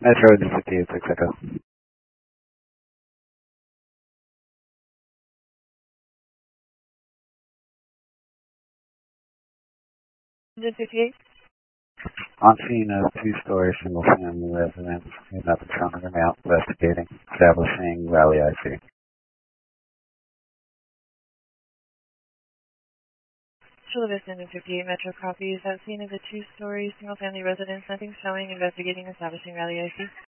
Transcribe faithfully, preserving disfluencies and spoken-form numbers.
Metro fifty-eight six Echo. fifty-eight? On scene of two-story single-family residence in Upper Trumbull Mount, investigating, establishing Valley I C. Chula Vista fifty-eight Metro copies. That scene is a two-story single-family residence. Nothing showing. Investigating, establishing Valley I C.